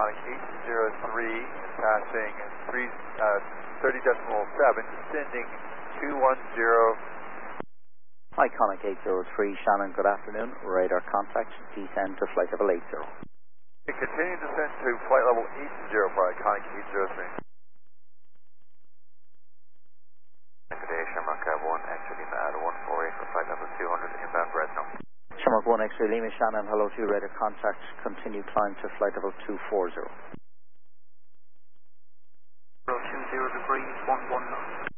Iconic 803, passing 30.7, descending 210. Iconic 803, Shannon, good afternoon. Radar contact, descend to flight level 80. Continue descent to flight level 80 for Iconic 803. Good day, Shamrock 1, X-ray Lima at 148 for flight level 200, inbound Fresno. Shamrock 1, X-ray Lima, Shannon, hello to you, radar contact, continue climb to flight level 240. 020 degrees 119.